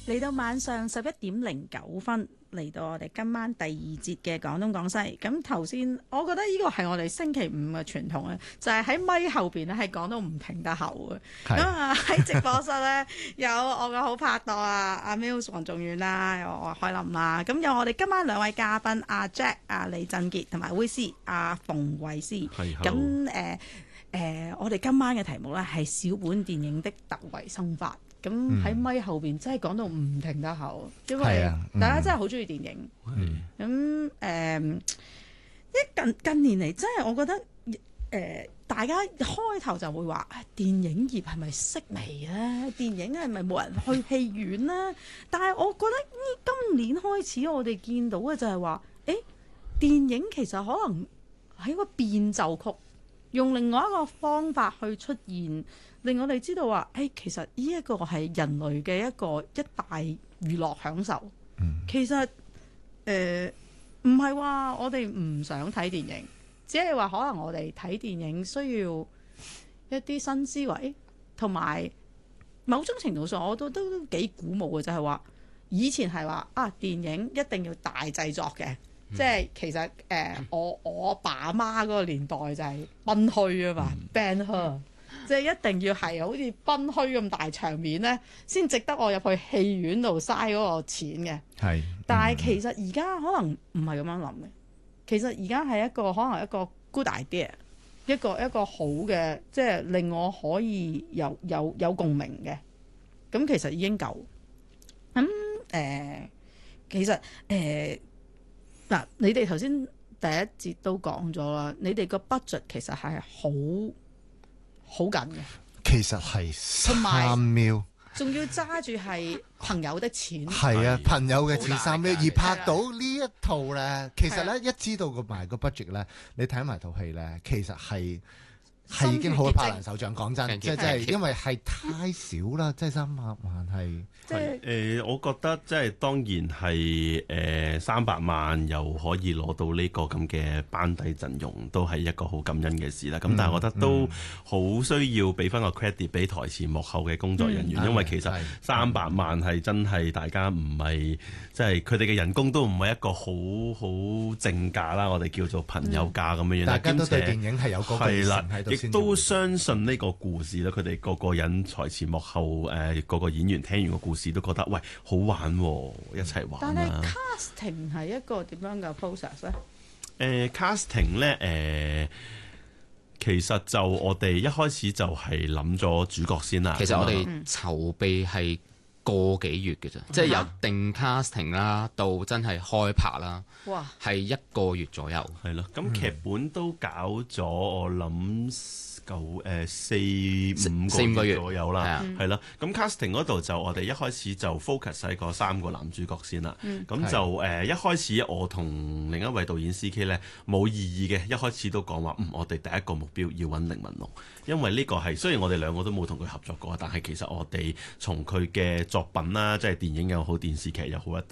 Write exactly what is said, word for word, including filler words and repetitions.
嚟到晚上十一點零九分，嚟到我哋今晚第二節嘅廣東廣西。咁頭先，我覺得呢個係我哋星期五嘅傳統啊，就係喺咪後邊咧係講到唔停得口嘅。咁啊喺直播室咧有我嘅好拍檔啊，阿 Mills 黃仲遠啦，有我海林啦。咁有我哋今晚兩位嘉賓阿 Jack、阿李振傑同埋 V C 阿馮慧詩。咁誒誒，我哋今晚嘅題目咧係小本電影的突圍生法。咁喺咪後邊真係講到唔停得口，因為大家真係好中意電影。咁誒、嗯，一、呃、近近年嚟真係我覺得誒、呃，大家開頭就會話電影業係咪式微咧？電影係咪冇人去戲院咧？但係我覺得呢今年開始我哋見到嘅就係話，誒電影其實可能係一個變奏曲，用另外一個方法去出現。令我哋知道話，誒、哎，其實呢一個係人類嘅一個一大娛樂享受。嗯、其實誒唔係話我哋唔想睇電影，只係話可能我哋睇電影需要一啲新思維，同埋某種程度上我都都都幾鼓舞嘅，就係、是、話以前係話啊電影一定要大製作嘅，嗯、即係其實誒、呃、我我爸阿媽嗰個年代就係賓虛啊嘛 Ben Hur。即係一定要係好似賓虛咁大場面咧，先值得我入去戲院度嘥嗰個錢嘅。係，但係其實而家可能唔係咁樣諗嘅。其實而家係一個可能一個 good idea， 一個一個好嘅，即係令我可以有有有共鳴嘅。咁其實已經夠。咁、嗯、誒、呃，其實誒嗱、呃，你哋頭先第一節都講咗啦，你哋個 budget 其實係好。好緊嘅， 其實係三秒， 仲要揸住係朋友的錢， 係啊，朋友嘅錢三秒，而拍到呢一套咧，的其實咧一知道個埋個 budget 咧，你睇埋套戲咧，其實係係已經好拍爛手掌。講真，即係即係因為係太少啦，即係三百萬係。 係誒、呃，我覺得即係當然係誒三百萬又可以攞到呢個咁嘅班底陣容，都係一個好感恩嘅事啦。咁、嗯、但係我覺得都好需要俾翻個 credit 俾台前幕後嘅工作人員，嗯、因為其實三百萬係真係大家唔係即係佢哋嘅人工都唔係一個好好正價啦，我哋叫做朋友價咁樣樣。 大家都對電影係有嗰個熱誠喺度， 亦都相信呢個故事咧，佢哋個個人台前幕後誒個個演員聽完個故事都覺得喂好玩喎，一齊玩。 但係 casting 係一個點樣嘅 process 咧？誒、 呃、casting 咧誒、呃，其實就我哋一開始就係諗咗主角先啦。 其實我哋籌備係個幾月嘅啫，嗯、即係由定 casting 啦到真係開拍啦，哇，係一個月左右。係咯， 咁劇本都搞咗，我諗。夠誒四五個月左右啦，係啦。咁 casting 嗰度就我哋一開始就 focus 喺個三個男主角先啦。咁、嗯、就誒、呃、一開始我同另一位導演 C K 咧冇異議嘅，一開始都講話嗯，我哋第一個目標要揾凌文龍，因為呢個係雖然我哋兩個都冇同佢合作過，但係其實我哋從佢嘅作品啦，即係電影又好、電視劇又好咧，